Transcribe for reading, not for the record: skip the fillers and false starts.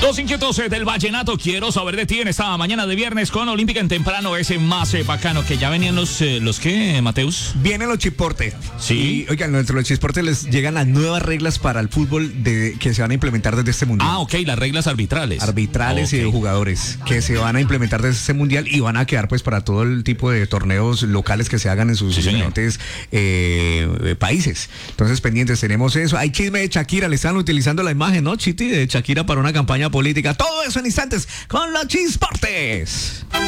Los inquietos del vallenato, quiero saber de ti en esta mañana de viernes con Olímpica en temprano, ese más bacano, que ya venían los ¿qué, Mateus? Vienen los chisportes. Sí. Y, oigan, dentro de los chisportes les llegan las nuevas reglas para el fútbol que se van a implementar desde este mundial. Ah, ok, las reglas arbitrales. Arbitrales y de jugadores que se van a implementar desde este mundial y van a quedar pues para todo el tipo de torneos locales que se hagan en sus diferentes países. Entonces, pendientes, tenemos eso. Hay chisme de Shakira, le están utilizando la imagen, ¿no, Chiti? De Shakira para una campaña política. Todo eso en instantes con los chisportes.